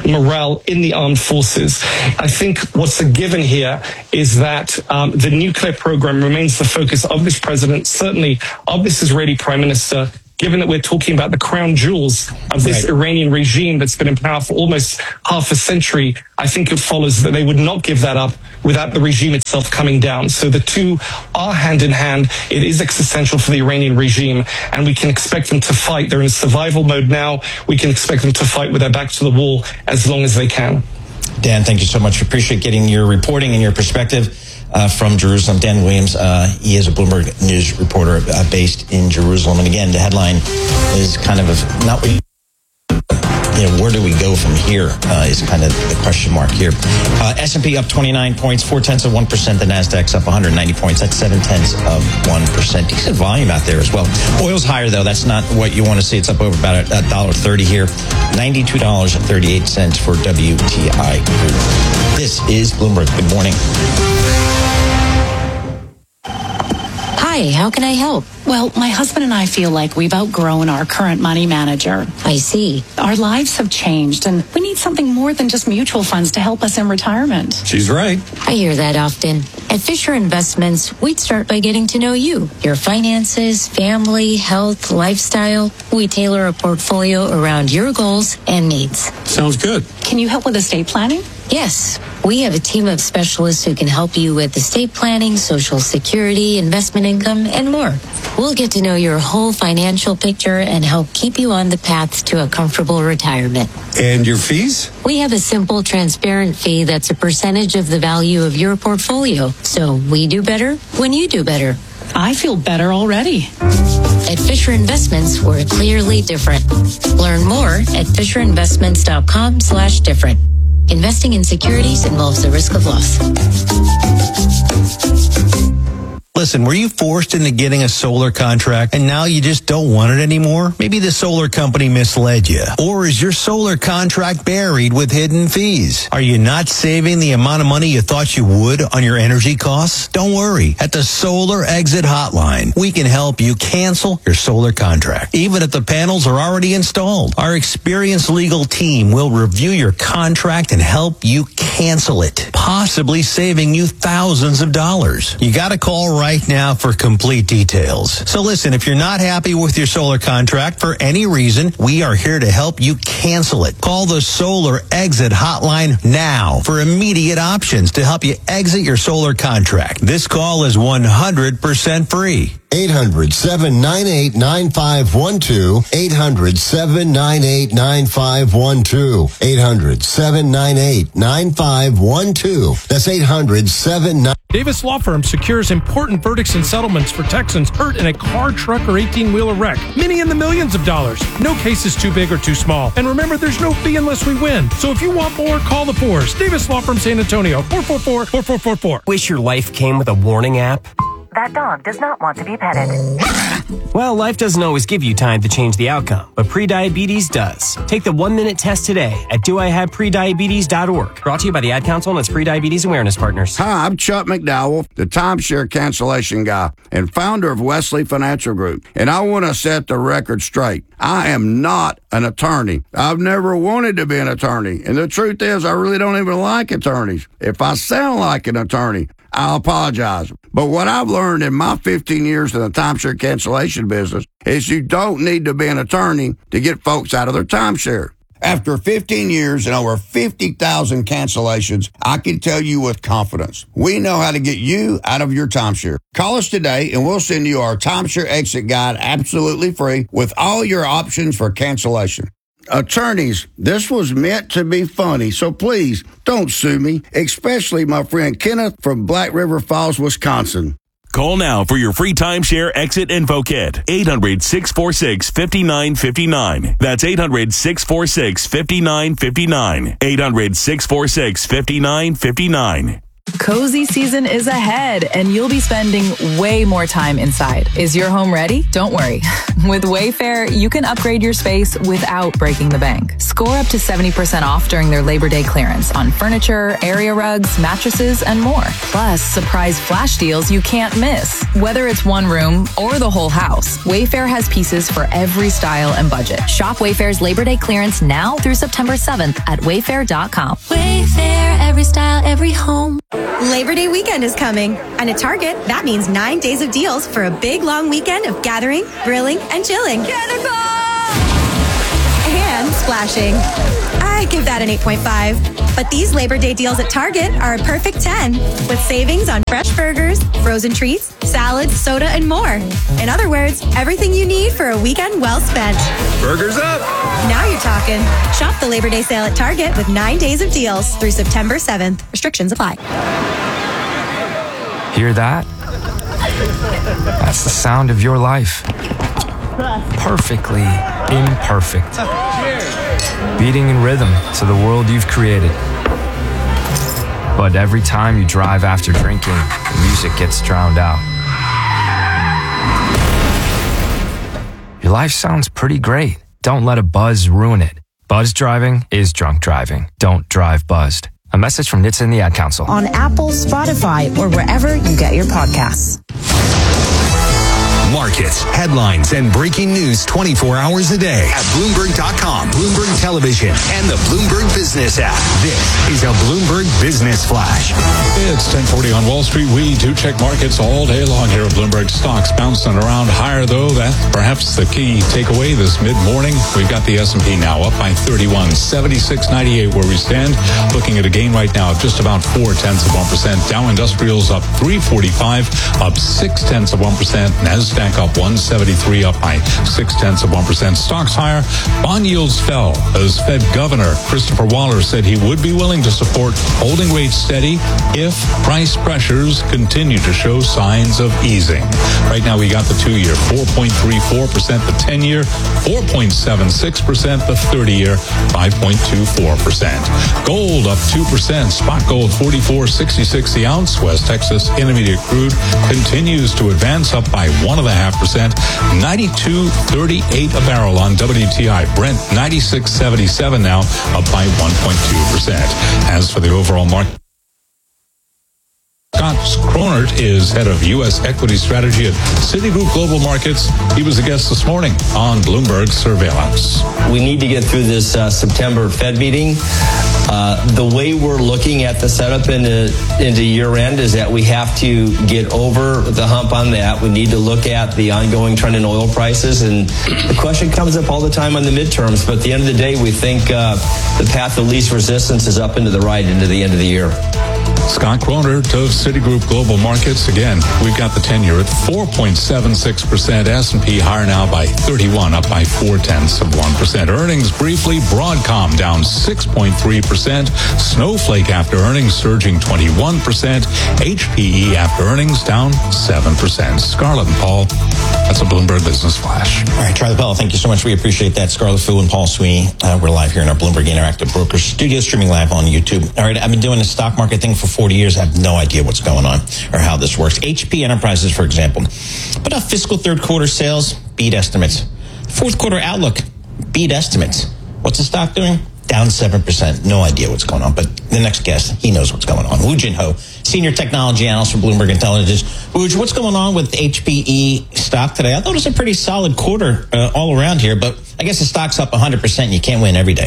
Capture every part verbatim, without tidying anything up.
morale in the armed forces. I think what's a given here is that um, the nuclear program remains the focus of this president, certainly of this Israeli prime minister, given that we're talking about the crown jewels of this right. Iranian regime that's been in power for almost half a century. I think it follows that they would not give that up without the regime itself coming down. So the two are hand in hand. It is existential for the Iranian regime, and we can expect them to fight. They're in survival mode now. We can expect them to fight with their backs to the wall as long as they can. Dan, thank you so much. Appreciate getting your reporting and your perspective uh, from Jerusalem. Dan Williams, uh, he is a Bloomberg News reporter uh, based in Jerusalem. And again, the headline is kind of a, not what you You know, where do we go from here uh, is kind of the question mark here. Uh, S and P up twenty-nine points, four-tenths of one percent. The NASDAQ's up one hundred ninety points. That's seven-tenths of one percent. Decent volume out there as well. Oil's higher, though. That's not what you want to see. It's up over about one dollar thirty here. ninety-two dollars and thirty-eight cents for W T I crude. This is Bloomberg. Good morning. Hi, how can I help? Well, my husband and I feel like we've outgrown our current money manager. I see. Our lives have changed, and we need something more than just mutual funds to help us in retirement. She's right. I hear that often. At Fisher Investments, we'd start by getting to know you, your finances, family, health, lifestyle. We tailor a portfolio around your goals and needs. Sounds good. Can you help with estate planning? Yes, we have a team of specialists who can help you with estate planning, Social Security, investment income, and more. We'll get to know your whole financial picture and help keep you on the path to a comfortable retirement. And your fees? We have a simple, transparent fee that's a percentage of the value of your portfolio. So we do better when you do better. I feel better already. At Fisher Investments, we're clearly different. Learn more at FisherInvestments.com slash different. Investing in securities involves the risk of loss. Listen, were you forced into getting a solar contract and now you just don't want it anymore? Maybe the solar company misled you. Or is your solar contract buried with hidden fees? Are you not saving the amount of money you thought you would on your energy costs? Don't worry. At the Solar Exit Hotline, we can help you cancel your solar contract, even if the panels are already installed. Our experienced legal team will review your contract and help you cancel it, possibly saving you thousands of dollars. You got to call right right now for complete details. So listen, if you're not happy with your solar contract for any reason, we are here to help you cancel it. Call the Solar Exit Hotline now for immediate options to help you exit your solar contract. This call is one hundred percent free. eight hundred, seven nine eight, nine five one two. eight hundred, seven nine eight, nine five one two. eight hundred, seven nine eight, nine five one two. That's eight hundred, seven nine eight. Davis Law Firm secures important verdicts and settlements for Texans hurt in a car, truck, or eighteen-wheeler wreck. Many in the millions of dollars. No case is too big or too small. And remember, there's no fee unless we win. So if you want more, call the Fours. Davis Law Firm San Antonio, four four four, four four four four. Wish your life came with a warning app? That dog does not want to be petted. Well, life doesn't always give you time to change the outcome, but prediabetes does. Take the one-minute test today at do I have prediabetes dot org. Brought to you by the Ad Council and its Prediabetes Awareness Partners. Hi, I'm Chuck McDowell, the timeshare cancellation guy and founder of Wesley Financial Group. And I want to set the record straight. I am not an attorney. I've never wanted to be an attorney. And the truth is, I really don't even like attorneys. If I sound like an attorney, I'll apologize. But what I've learned in my fifteen years in the timeshare cancellation business is you don't need to be an attorney to get folks out of their timeshare. After fifteen years and over fifty thousand cancellations, I can tell you with confidence, we know how to get you out of your timeshare. Call us today and we'll send you our timeshare exit guide absolutely free with all your options for cancellation. Attorneys, this was meant to be funny, so please don't sue me, especially my friend Kenneth from Black River Falls, Wisconsin. Call now for your free timeshare exit info kit. eight hundred, six four six, five nine five nine. That's eight hundred, six four six, five nine five nine. eight hundred, six four six, five nine five nine. Cozy season is ahead, and you'll be spending way more time inside. Is your home ready? Don't worry. With Wayfair, you can upgrade your space without breaking the bank. Score up to seventy percent off during their Labor Day clearance on furniture, area rugs, mattresses, and more. Plus, surprise flash deals you can't miss. Whether it's one room or the whole house, Wayfair has pieces for every style and budget. Shop Wayfair's Labor Day clearance now through September seventh at wayfair dot com. Wayfair, every style, every home. Labor Day weekend is coming, and at Target, that means nine days of deals for a big long weekend of gathering, grilling, and chilling. Get it go! And splashing. I give that an eight point five. But these Labor Day deals at Target are a perfect ten, with savings on fresh burgers, frozen treats, salads, soda, and more. In other words, everything you need for a weekend well spent. Burgers up! Now you're talking. Shop the Labor Day sale at Target with nine days of deals through September seventh. Restrictions apply. Hear that? That's the sound of your life. Perfectly imperfect. Beating in rhythm to the world you've created. But every time you drive after drinking, the music gets drowned out. Your life sounds pretty great. Don't let a buzz ruin it. Buzz driving is drunk driving. Don't drive buzzed. A message from N H T S A and the Ad Council. On Apple, Spotify, or wherever you get your podcasts. Markets, headlines, and breaking news twenty-four hours a day at Bloomberg dot com, Bloomberg Television, and the Bloomberg Business app. This is a Bloomberg Business Flash. It's ten forty on Wall Street. We do check markets all day long here at Bloomberg. Stocks bouncing around higher, though. That's perhaps the key takeaway this mid-morning. We've got the S and P now up by thirty-one, seventy-six ninety-eight where we stand. Looking at a gain right now of just about four tenths of one percent. Dow Industrials up three forty-five, up six tenths of one percent. NASDAQ up one seventy-three, up by six tenths of one percent. Stocks higher. Bond yields fell as Fed Governor Christopher Waller said he would be willing to support holding rates steady if price pressures continue to show signs of easing. Right now we got the two-year four point three four percent, the ten-year four point seven six percent, the thirty-year five point two four percent. Gold up two percent. Spot gold forty-four sixty-six the ounce. West Texas Intermediate crude continues to advance up by one and a half percent. ninety-two thirty-eight a barrel on W T I. Brent ninety-six seventy-seven now, up by one point two percent. As for the overall market, Scott Kronert is head of U S equity strategy at Citigroup Global Markets. He was a guest this morning on Bloomberg Surveillance. We need to get through this uh, September Fed meeting. Uh, the way we're looking at the setup into, into year end is that we have to get over the hump on that. We need to look at the ongoing trend in oil prices. And the question comes up all the time on the midterms. But at the end of the day, we think uh, the path of least resistance is up into the right into the end of the year. Scott Kronert of Citigroup Global Markets. Again, we've got the ten-year at four point seven six percent. S and P higher now by thirty-one, up by four tenths of one percent. Earnings briefly, Broadcom down six point three percent. Snowflake after earnings surging twenty-one percent. H P E after earnings down seven percent. Scarlett and Paul, that's a Bloomberg Business Flash. All right, Charlie Powell, thank you so much. We appreciate that. Scarlett Fu and Paul Sweeney. Uh, we're live here in our Bloomberg Interactive Brokers studio, streaming live on YouTube. All right, I've been doing the stock market thing for forty years. I have no idea what's going on or how this works. H P Enterprises, for example, put out fiscal third quarter sales, beat estimates. Fourth quarter outlook, beat estimates. What's the stock doing? Down seven percent. No idea what's going on, but the next guest, he knows what's going on. Woo Jin Ho, Senior Technology Analyst for Bloomberg Intelligence. Woo, what's going on with H P E stock today? I thought it was a pretty solid quarter uh, all around here, but I guess the stock's up one hundred percent and you can't win every day.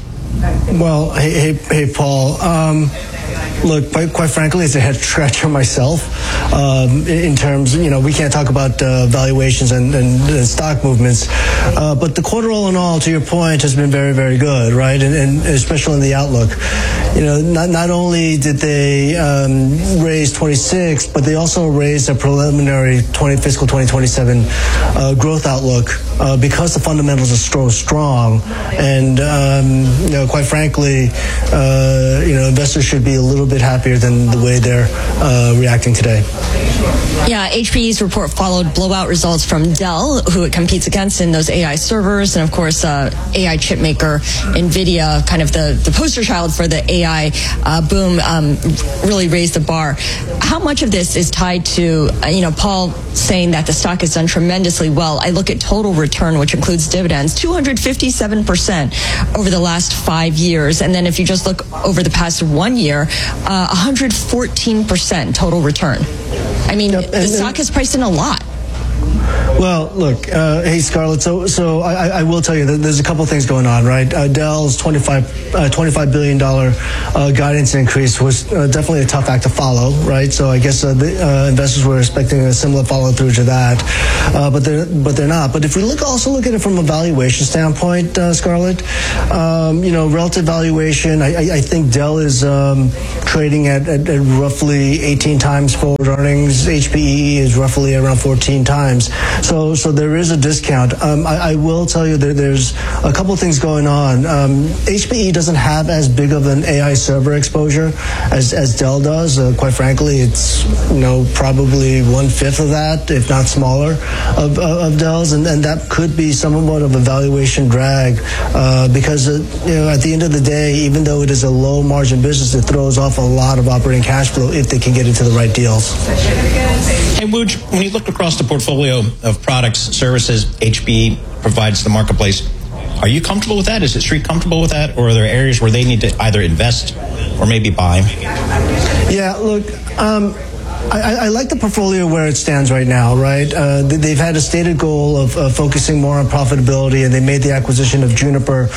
Well, hey, hey, hey Paul. Um, look, quite, quite frankly, it's a head scratcher myself. Um, in terms, you know, we can't talk about uh, valuations and, and, and stock movements, uh, but the quarter, all in all, to your point, has been very, very good, right? And, and especially in the outlook. You know, not not only did they um, raise twenty-six, but they also raised a preliminary twenty fiscal twenty twenty-seven uh, growth outlook uh, because the fundamentals are so strong, and um, you know, quite frankly, uh, you know, investors should be a little bit bit happier than the way they're uh, reacting today. Yeah, H P E's report followed blowout results from Dell, who it competes against in those A I servers, and of course, uh, A I chip maker NVIDIA, kind of the, the poster child for the A I uh, boom, um, really raised the bar. How much of this is tied to, uh, you know, Paul saying that the stock has done tremendously well? I look at total return, which includes dividends, two hundred fifty-seven percent over the last five years. And then if you just look over the past one year, uh, one hundred fourteen percent total return. I mean, yep, the stock has priced in a lot. Well, look, uh, hey, Scarlett, so so I, I will tell you that there's a couple things going on, right? Uh, Dell's twenty-five, uh, twenty-five billion dollars uh, guidance increase was uh, definitely a tough act to follow, right? So I guess uh, the uh, investors were expecting a similar follow-through to that, uh, but they're but they're not. But if we look also look at it from a valuation standpoint, uh, Scarlett, um, you know, relative valuation, I, I, I think Dell is um, trading at, at, at roughly eighteen times forward earnings. H P E is roughly around fourteen times. So, so there is a discount. Um, I, I will tell you that there's a couple of things going on. Um, H P E doesn't have as big of an A I server exposure as, as Dell does. Uh, quite frankly, it's you know probably one fifth of that, if not smaller, of, of Dell's, and, and that could be somewhat of a valuation drag uh, because uh, you know at the end of the day, even though it is a low margin business, it throws off a lot of operating cash flow if they can get into the right deals. Hey, Wooj, when you look across the portfolio of products, services H P E provides the marketplace, are you comfortable with that? Is the Street comfortable with that? Or are there areas where they need to either invest or maybe buy? Yeah, look, um, I, I like the portfolio where it stands right now, right? Uh, they've had a stated goal of uh, focusing more on profitability, and they made the acquisition of Juniper,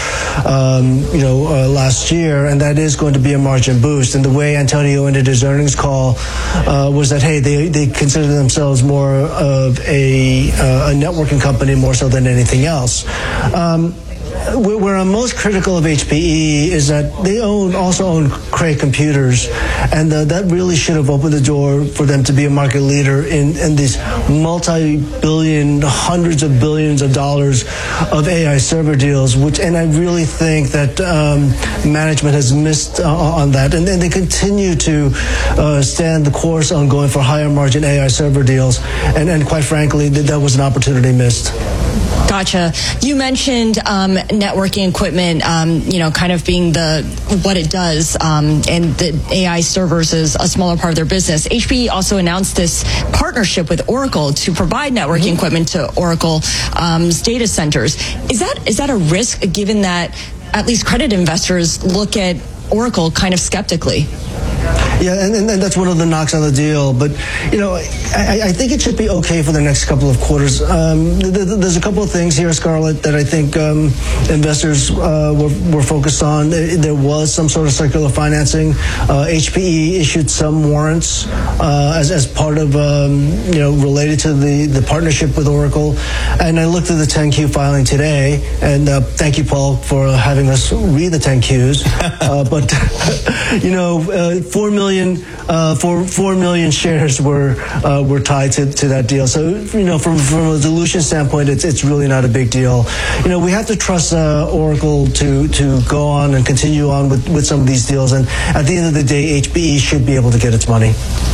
um, you know, uh, last year, and that is going to be a margin boost. And the way Antonio ended his earnings call uh, was that, hey, they, they consider themselves more of a, uh, a networking company more so than anything else. Um, Where I'm most critical of H P E is that they own also own Cray Computers, and uh, that really should have opened the door for them to be a market leader in, in these multi-billion, hundreds of billions of dollars of A I server deals. Which, and I really think that um, management has missed uh, on that, and then they continue to uh, stand the course on going for higher margin A I server deals, and, and quite frankly, that, that was an opportunity missed. Gotcha. You mentioned um, networking equipment, um, you know, kind of being the what it does, um, and the A I servers is a smaller part of their business. H P E also announced this partnership with Oracle to provide networking mm-hmm. equipment to Oracle's um, data centers. Is that is that a risk, given that at least credit investors look at Oracle kind of skeptically? Yeah, and, and, and that's one of the knocks on the deal. But, you know, I, I think it should be okay for the next couple of quarters. Um, th- th- there's a couple of things here, Scarlett, that I think um, investors uh, were, were focused on. There was some sort of circular financing. Uh, H P E issued some warrants uh, as, as part of, um, you know, related to the, the partnership with Oracle. And I looked at the ten Q filing today, and uh, thank you, Paul, for having us read the ten Qs. uh, but, you know, uh, four million Uh, four, four million shares were uh, were tied to, to that deal. So, you know, from, from a dilution standpoint, it's it's really not a big deal. You know, we have to trust uh, Oracle to, to go on and continue on with, with some of these deals. And at the end of the day, H P E should be able to get its money.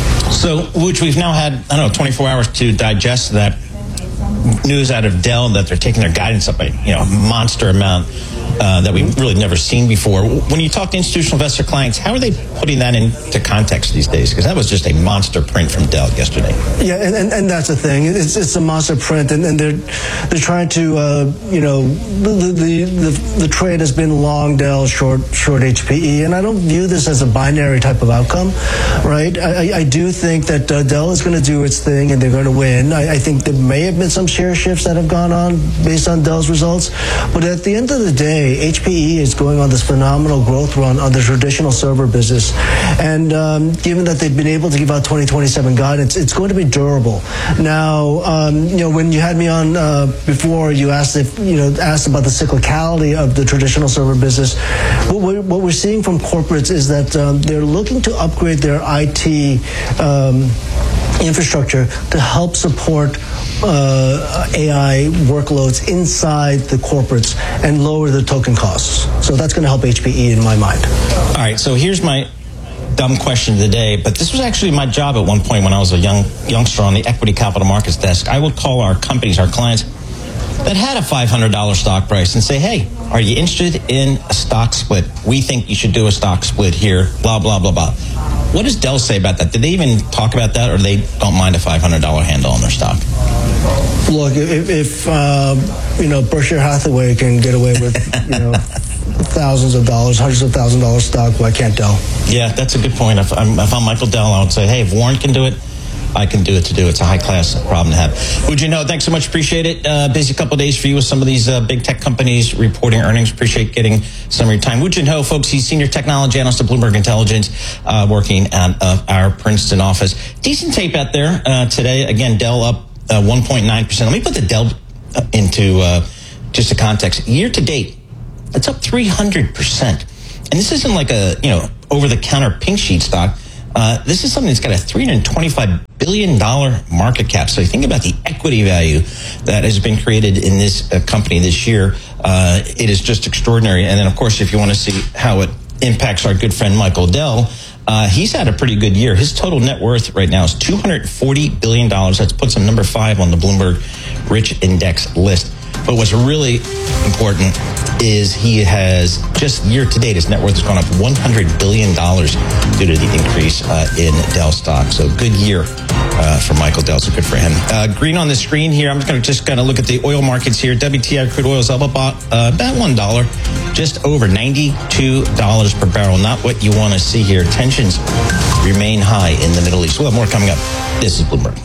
So, which we've now had, I don't know, twenty-four hours to digest that news out of Dell that they're taking their guidance up by, you know, a monster amount. Uh, that we've really never seen before. When you talk to institutional investor clients, how are they putting that into context these days? Because that was just a monster print from Dell yesterday. Yeah, and, and, and that's the thing. It's it's a monster print, and, and they're they're trying to, uh, you know, the, the the the trade has been long Dell, short short H P E, and I don't view this as a binary type of outcome, right? I, I do think that uh, Dell is going to do its thing, and they're going to win. I, I think there may have been some share shifts that have gone on based on Dell's results, but at the end of the day, H P E is going on this phenomenal growth run on the traditional server business. And um, given that they've been able to give out twenty twenty-seven guidance, it's going to be durable. Now, um, you know, when you had me on uh, before, you asked if, you know, asked about the cyclicality of the traditional server business. What we're, what we're seeing from corporates is that um, they're looking to upgrade their I T um, infrastructure to help support uh, A I workloads inside the corporates and lower the token costs. So that's going to help H P E in my mind. All right, so here's my dumb question of the day, but this was actually my job at one point when I was a young youngster on the equity capital markets desk. I would call our companies, our clients, that had a five hundred dollars stock price and say, hey, are you interested in a stock split? We think you should do a stock split here, blah, blah, blah, blah. What does Dell say about that? Did they even talk about that, or they don't mind a five hundred dollars handle on their stock? Look, if, if uh, you know, Berkshire Hathaway can get away with, you know, thousands of dollars, hundreds of thousands of dollars stock, why can't Dell? Yeah, that's a good point. If I'm, if I'm Michael Dell, I would say, hey, if Warren can do it, I can do it to do it. It's a high-class problem to have. Would you know? Thanks so much. Appreciate it. Uh, busy couple of days for you with some of these uh, big tech companies reporting earnings. Appreciate getting some of your time. Woon Jin Ho, folks, he's Senior Technology Analyst at Bloomberg Intelligence, uh, working at uh, our Princeton office. Decent tape out there uh, today. Again, Dell up uh, one point nine percent. Let me put the Dell into uh, just a context. Year to date, it's up three hundred percent. And this isn't like a, you know, over-the-counter pink sheet stock. Uh, this is something that's got a three hundred twenty-five billion dollars market cap. So you think about the equity value that has been created in this uh, company this year. Uh, it is just extraordinary. And then, of course, if you want to see how it impacts our good friend Michael Dell, uh, he's had a pretty good year. His total net worth right now is two hundred forty billion dollars. That puts him number five on the Bloomberg Rich Index list. But what's really important is he has, just year to date, his net worth has gone up one hundred billion dollars due to the increase uh, in Dell stock. So good year uh, for Michael Dell. So good for him. Uh, green on the screen here. I'm going to just kind of look at the oil markets here. W T I crude oil is up about, uh, about one dollar, just over ninety-two dollars per barrel. Not what you want to see here. Tensions remain high in the Middle East. We'll have more coming up. This is Bloomberg.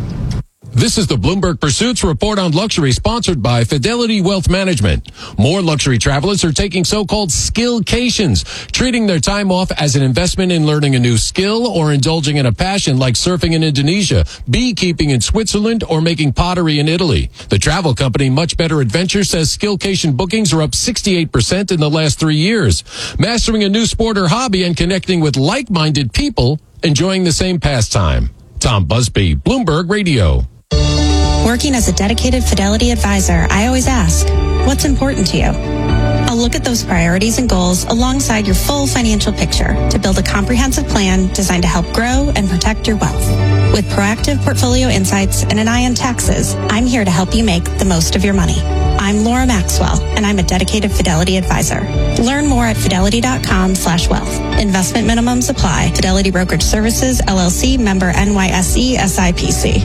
This is the Bloomberg Pursuits Report on Luxury, sponsored by Fidelity Wealth Management. More luxury travelers are taking so-called skillcations, treating their time off as an investment in learning a new skill or indulging in a passion like surfing in Indonesia, beekeeping in Switzerland, or making pottery in Italy. The travel company Much Better Adventure says skillcation bookings are up sixty-eight percent in the last three years. Mastering a new sport or hobby and connecting with like-minded people enjoying the same pastime. Tom Busby, Bloomberg Radio. Working as a dedicated Fidelity advisor, I always ask, what's important to you? I'll look at those priorities and goals alongside your full financial picture to build a comprehensive plan designed to help grow and protect your wealth. With proactive portfolio insights and an eye on taxes, I'm here to help you make the most of your money. I'm Laura Maxwell, and I'm a dedicated Fidelity advisor. Learn more at fidelity.com slash wealth. Investment minimums apply. Fidelity Brokerage Services, L L C, member N Y S E, S I P C.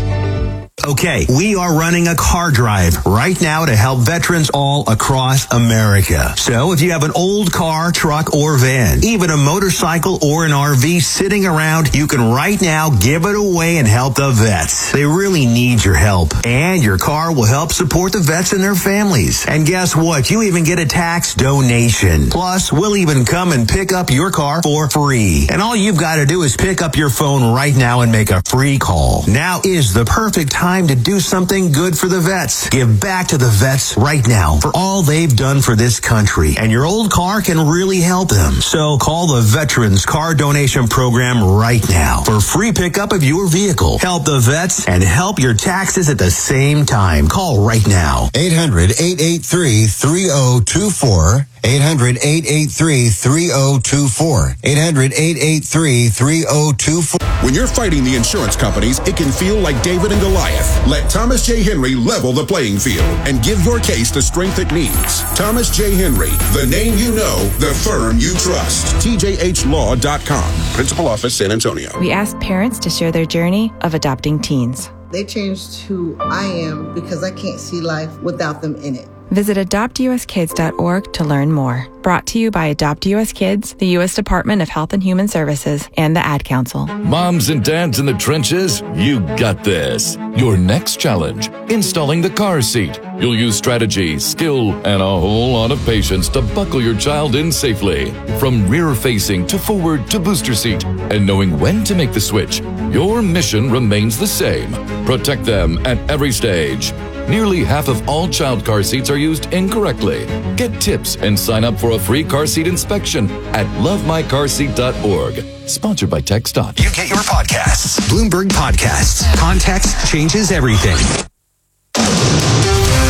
Okay, we are running a car drive right now to help veterans all across America. So if you have an old car, truck, or van, even a motorcycle or an R V sitting around, you can right now give it away and help the vets. They really need your help. And your car will help support the vets and their families. And guess what? You even get a tax donation. Plus, we'll even come and pick up your car for free. And all you've got to do is pick up your phone right now and make a free call. Now is the perfect time to do something good for the vets. Give back to the vets right now for all they've done for this country. And your old car can really help them. So call the Veterans Car Donation Program right now for free pickup of your vehicle. Help the vets and help your taxes at the same time. Call right now. eight hundred, eight eight three, three oh two four. eight hundred, eight eight three, three oh two four. eight hundred, eight eight three, three oh two four. When you're fighting the insurance companies, it can feel like David and Goliath. Let Thomas J. Henry level the playing field and give your case the strength it needs. Thomas J. Henry, the name you know, the firm you trust. T J H law dot com. Principal Office, San Antonio. We asked parents to share their journey of adopting teens. They changed who I am because I can't see life without them in it. Visit adopt u s kids dot org to learn more. Brought to you by Adopt U S Kids, the U S Department of Health and Human Services, and the Ad Council. Moms and dads in the trenches, you got this. Your next challenge, installing the car seat. You'll use strategy, skill, and a whole lot of patience to buckle your child in safely. From rear-facing to forward to booster seat. And knowing when to make the switch, your mission remains the same. Protect them at every stage. Nearly half of all child car seats are used incorrectly. Get tips and sign up for a free car seat inspection at love my car seat dot org. Sponsored by TechStop. You get your podcasts. Bloomberg Podcasts. Context changes everything.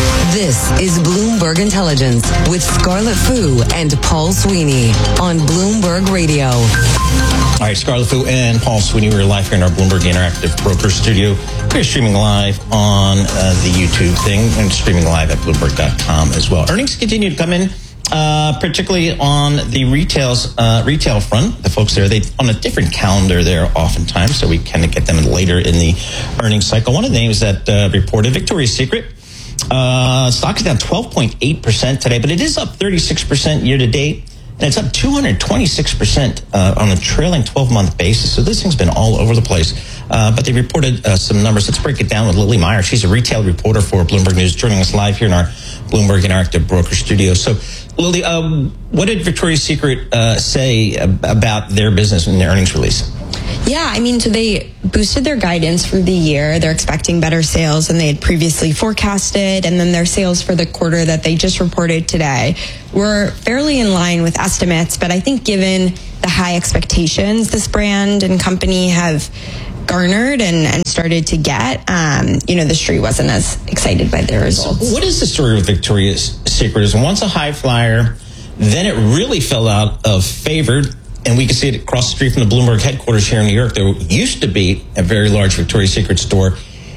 This is Bloomberg Intelligence with Scarlett Fu and Paul Sweeney on Bloomberg Radio. All right, Scarlett Fu and Paul Sweeney, we're live here in our Bloomberg Interactive Broker Studio. We're streaming live on uh, the YouTube thing and streaming live at Bloomberg dot com as well. Earnings continue to come in, uh, particularly on the retails, uh, retail front. The folks there, they on a different calendar there oftentimes, so we kind of get them later in the earnings cycle. One of the names that uh, reported, Victoria's Secret. Uh, stock is down twelve point eight percent today, but it is up thirty-six percent year to date. And it's up two hundred twenty-six percent uh, on a trailing twelve-month basis. So this thing's been all over the place. Uh, but they reported uh, some numbers. Let's break it down with Lily Meyer. She's a retail reporter for Bloomberg News, joining us live here in our Bloomberg Interactive Broker Studio. So, Lily, uh, what did Victoria's Secret uh, say about their business in their earnings release? Yeah, I mean, so they boosted their guidance for the year. They're expecting better sales than they had previously forecasted. And then their sales for the quarter that they just reported today were fairly in line with estimates. But I think given the high expectations this brand and company have garnered and, and started to get, um, you know, the street wasn't as excited by their results. So what is the story with Victoria's Secret? Is once a high flyer, then it really fell out of favor. And we can see it across the street from the Bloomberg headquarters here in New York. There used to be a very large Victoria's Secret store.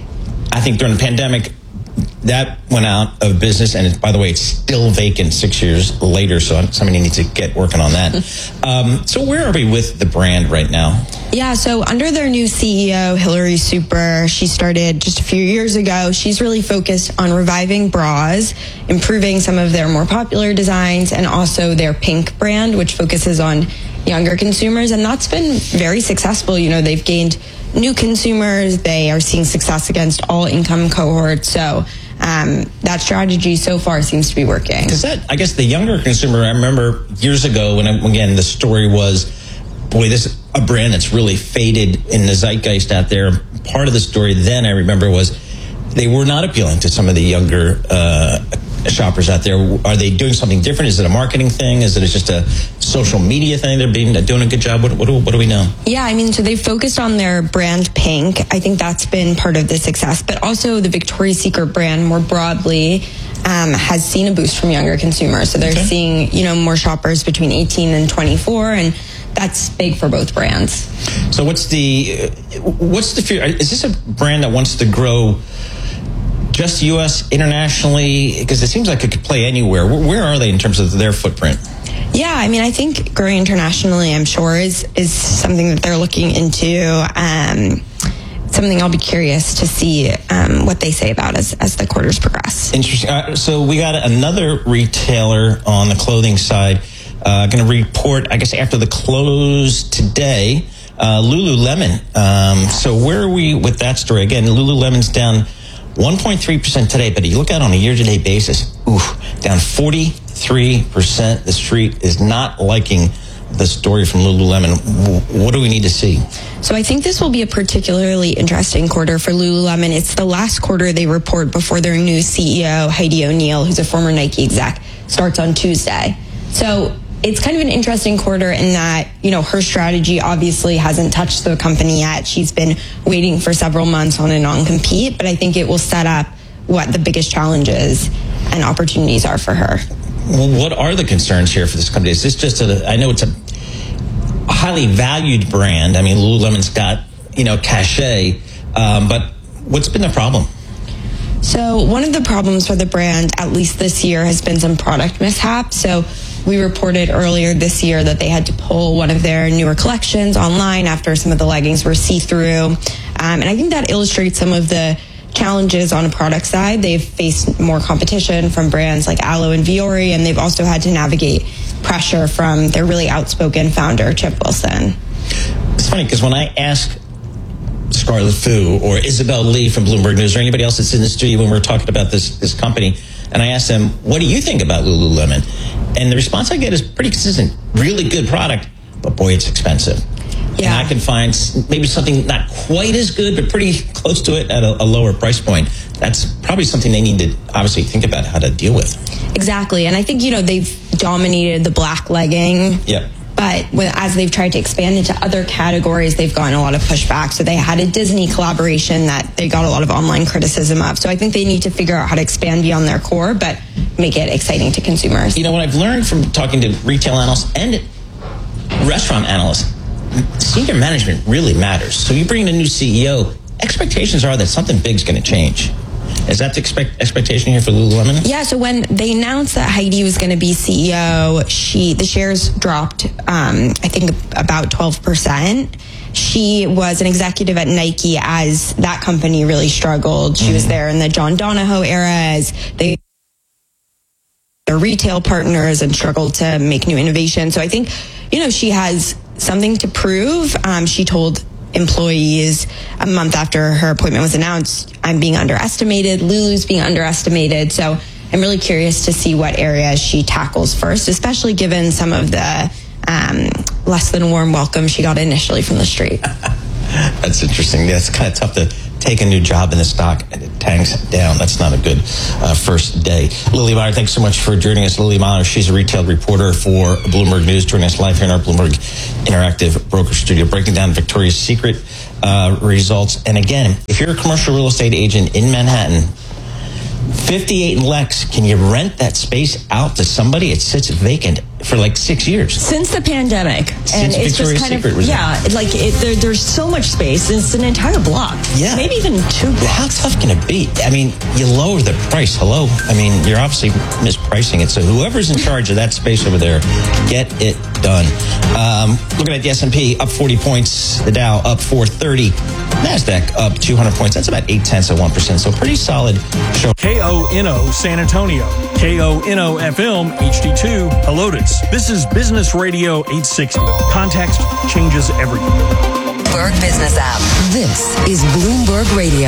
I think during the pandemic, that went out of business. And it, by the way, it's still vacant six years later. So somebody needs to get working on that. um, so where are we with the brand right now? Yeah, so under their new C E O, Hillary Super, she started just a few years ago. She's really focused on reviving bras, improving some of their more popular designs, and also their Pink brand, which focuses on younger consumers. And that's been very successful. You know, they've gained new consumers. They are seeing success against all income cohorts. So um, that strategy so far seems to be working. Because that, I guess the younger consumer, I remember years ago when, again, the story was, boy, this is a brand that's really faded in the zeitgeist out there. Part of the story then I remember was they were not appealing to some of the younger uh, shoppers out there. Are they doing something different? Is it a marketing thing? Is it just a social media thing? They're being doing a good job. What, what, do, what do we know? Yeah, I mean, so they focused on their brand Pink. I think that's been part of the success. But also the Victoria's Secret brand more broadly um, has seen a boost from younger consumers. So they're okay. seeing, you know, more shoppers between eighteen and twenty-four, and that's big for both brands. So what's the what's the fear? Is this a brand that wants to grow just U S internationally? Because it seems like it could play anywhere. Where are they in terms of their footprint? Yeah, I mean, I think growing internationally, I'm sure, is is something that they're looking into. Um, something I'll be curious to see um, what they say about as, as the quarters progress. Interesting. Uh, so we got another retailer on the clothing side uh, going to report, I guess, after the close today, uh, Lululemon. Um, so where are we with that story? Again, Lululemon's down one point three percent today, but you look at it on a year-to-date basis, ooh, down forty-three percent. The street is not liking the story from Lululemon. What do we need to see? So I think this will be a particularly interesting quarter for Lululemon. It's the last quarter they report before their new C E O, Heidi O'Neill, who's a former Nike exec, starts on Tuesday. So it's kind of an interesting quarter in that, you know, her strategy obviously hasn't touched the company yet. She's been waiting for several months on a non-compete, but I think it will set up what the biggest challenges and opportunities are for her. Well, what are the concerns here for this company? Is this just a, I know it's a highly valued brand. I mean, Lululemon's got, you know, cachet, um, but what's been the problem? So one of the problems for the brand, at least this year, has been some product mishaps. So we reported earlier this year that they had to pull one of their newer collections online after some of the leggings were see-through. Um, and I think that illustrates some of the challenges on a product side. They've faced more competition from brands like Alo and Vuori, and they've also had to navigate pressure from their really outspoken founder, Chip Wilson. It's funny because when I ask Scarlett Fu or Isabel Lee from Bloomberg News or anybody else that's in the studio when we're talking about this, this company, and I ask them, what do you think about Lululemon? And the response I get is pretty consistent. Really good product, but boy, it's expensive. Yeah. And I can find maybe something not quite as good, but pretty close to it at a, a lower price point. That's probably something they need to obviously think about how to deal with. Exactly. And I think, you know, they've dominated the black legging. Yeah. But But when, as they've tried to expand into other categories, they've gotten a lot of pushback. So they had a Disney collaboration that they got a lot of online criticism of. So I think they need to figure out how to expand beyond their core, but make it exciting to consumers. You know, what I've learned from talking to retail analysts and restaurant analysts, senior management really matters. So you bring in a new C E O, expectations are that something big's going to change. Is that the expect, expectation here for Lululemon? Yeah, so when they announced that Heidi was going to be C E O, she the shares dropped, um, I think, about twelve percent. She was an executive at Nike as that company really struggled. She mm-hmm. was there in the John Donahoe era as they their retail partners and struggled to make new innovation. So I think, you know, she has something to prove. Um, she told employees a month after her appointment was announced, I'm being underestimated, Lulu's being underestimated. So I'm really curious to see what areas she tackles first, especially given some of the um, less than warm welcome she got initially from the street. That's interesting. That's kind of tough to take a new job in the stock and it tanks down. That's not a good uh, first day. Lily Meyer, thanks so much for joining us. Lily Meyer, she's a retail reporter for Bloomberg News, joining us live here in our Bloomberg Interactive Broker Studio, breaking down Victoria's Secret uh, results. And again, if you're a commercial real estate agent in Manhattan, fifty-eight and Lex, can you rent that space out to somebody? It sits vacant for like six years. Since the pandemic. Since and it's Victoria's just kind Secret of, was yeah, it, like it, there, there's so much space. And it's an entire block. Yeah. Maybe even two blocks. How tough can it be? I mean, you lower the price. Hello? I mean, you're obviously mispricing it. So whoever's in charge of that space over there, get it done. Um, looking at the S and P, up forty points. The Dow up four thirty. NASDAQ up two hundred points. That's about eight tenths of one percent. So pretty solid show. K O N O San Antonio. K O N O F M H D two Helotes. This is Business Radio eight sixty. Context changes everything. Bloomberg Business App. This is Bloomberg Radio.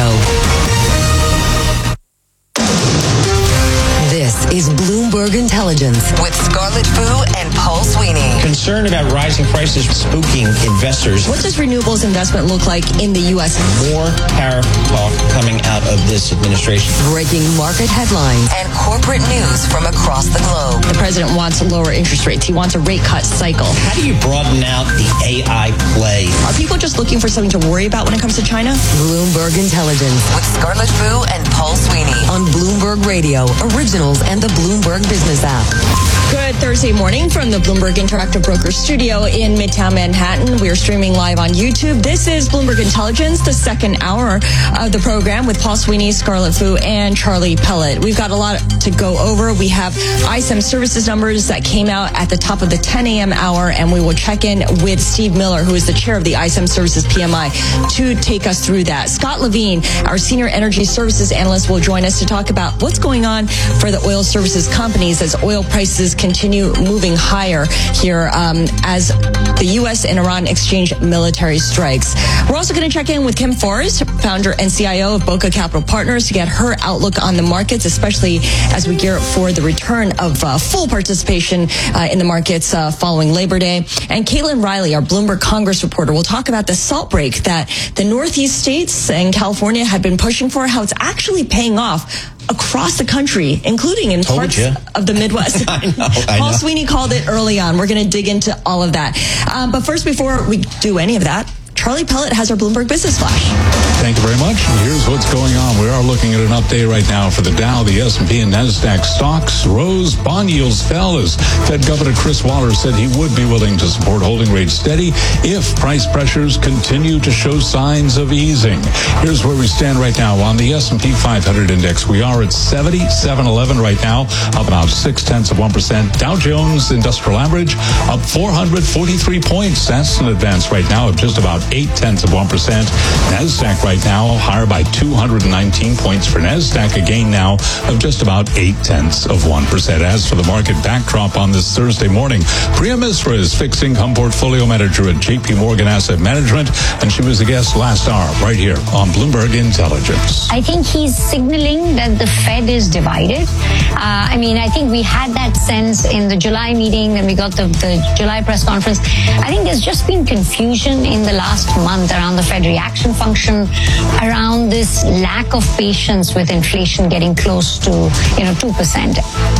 This is Bloomberg Intelligence with Scarlett Fu and Paul Sweeney. Concern about rising prices spooking investors. What does renewables investment look like in the U S? More tariff talk coming out of this administration. Breaking market headlines and corporate news from across the globe. The president wants to lower interest rates. He wants a rate cut cycle. How do you broaden out the A I play? Are people just looking for something to worry about when it comes to China? Bloomberg Intelligence with Scarlett Fu and Paul Sweeney on Bloomberg Radio, Originals, and the Bloomberg Business App. Good Thursday morning from the Bloomberg Interactive Broker Studio in Midtown Manhattan. We are streaming live on YouTube. This is Bloomberg Intelligence, the second hour of the program with Paul Sweeney, Scarlett Fu, and Charlie Pellet. We've got a lot to go over. We have I S M services numbers that came out at the top of the ten a.m. hour, and we will check in with Steve Miller, who is the chair of the I S M Services P M I, to take us through that. Scott Levine, our senior energy services analyst, will join us to talk about what's going on for the oil services companies as oil prices continue moving higher here um, as the U S and Iran exchange military strikes. We're also going to check in with Kim Forrest, founder and C I O of Boca Capital Partners, to get her outlook on the markets, especially as we gear up for the return of uh, full participation uh, in the markets uh, following Labor Day. And Caitlin Riley, our Bloomberg Congress reporter, will talk about the salt break that the Northeast states and California had been pushing for, how it's actually paying off across the country, including in Told parts you. of the Midwest. I know. I Paul know. Sweeney called it early on. We're going to dig into all of that. Um, but first, before we do any of that, Charlie Pellet has our Bloomberg Business Flash. Thank you very much. Here's what's going on. We are looking at an update right now for the Dow, the S and P, and NASDAQ stocks rose. Bond yields fell as Fed Governor Chris Waller said he would be willing to support holding rates steady if price pressures continue to show signs of easing. Here's where we stand right now on the S and P five hundred index. We are at seventy-seven eleven right now, up about six tenths of one percent. Dow Jones Industrial Average up four hundred forty-three points. That's an advance right now of just about eight tenths of one percent. NASDAQ right now higher by two hundred nineteen points for NASDAQ, a gain now of just about eight tenths of one percent. As for the market backdrop on this Thursday morning, Priya Misra is fixed income portfolio manager at J P Morgan Asset Management, and she was a guest last hour right here on Bloomberg Intelligence. I think he's signaling that the Fed is divided. Uh, I mean, I think we had that sense in the July meeting, and we got the, the July press conference. I think there's just been confusion in the last month around the Fed reaction function, around this lack of patience with inflation getting close to, you know, two percent.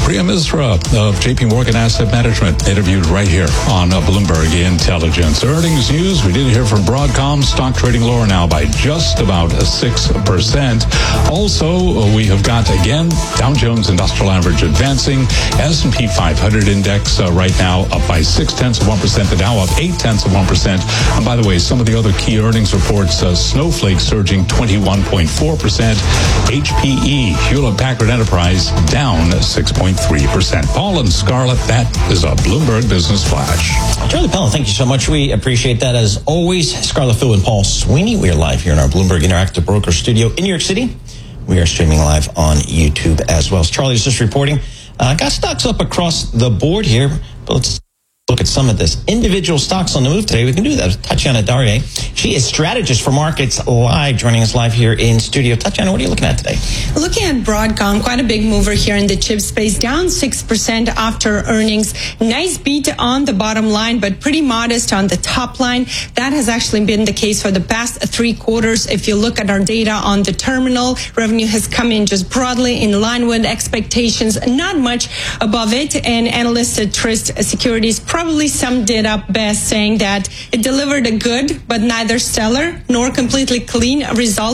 Priya Misra of J P Morgan Asset Management interviewed right here on uh, Bloomberg Intelligence. Earnings news, we did hear from Broadcom. Stock trading lower now by just about six percent. Also, uh, we have got, again, Dow Jones Industrial Average advancing. S and P five hundred index uh, right now up by six-tenths of one percent. The Dow up eight-tenths of one percent. And by the way, some of the other key earnings reports, uh, Snowflake surging twenty-one point four percent. H P E, Hewlett-Packard Enterprise, down six point three percent. Paul and Scarlett, that is a Bloomberg Business Flash. Charlie Pellin, thank you so much. We appreciate that. As always, Scarlett Fu and Paul Sweeney. We are live here in our Bloomberg Interactive Broker studio in New York City. We are streaming live on YouTube as well. As Charlie is just reporting, uh, got stocks up across the board here, but let's look at some of this. Individual stocks on the move today. We can do that with Tatiana Darye. She is strategist for Markets Live, joining us live here in studio. Tatiana, what are you looking at today? Looking at Broadcom, quite a big mover here in the chip space, down six percent after earnings. Nice beat on the bottom line, but pretty modest on the top line. That has actually been the case for the past three quarters. If you look at our data on the terminal, revenue has come in just broadly in line with expectations, not much above it. And analysts at Truist Securities probably summed it up best, saying that it delivered a good but neither stellar nor completely clean result